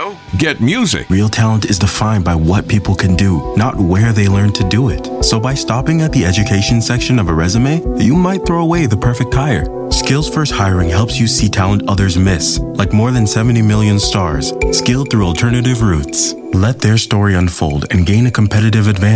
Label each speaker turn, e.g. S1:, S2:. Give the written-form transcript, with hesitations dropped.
S1: radio, get music.
S2: Real talent is defined by what people can do, not where they learn to do it. So by stopping at the education section of a resume, you might throw away the perfect hire. Skills First Hiring helps you see talent others miss, like more than 70 million stars, skilled through alternative routes. Let their story unfold and gain a competitive advantage.